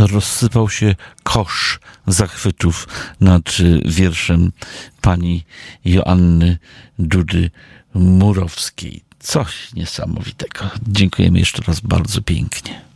rozsypał się kosz zachwytów nad wierszem pani Joanny Dudy-Murowskiej. Coś niesamowitego. Dziękujemy jeszcze raz bardzo pięknie.